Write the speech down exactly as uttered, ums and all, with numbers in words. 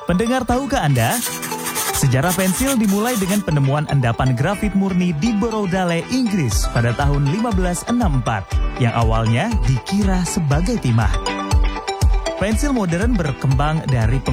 Pendengar, tahukah Anda? Sejarah pensil dimulai dengan penemuan endapan grafit murni di Borrowdale, Inggris pada tahun lima belas enam puluh empat yang awalnya dikira sebagai timah. Pensil modern berkembang dari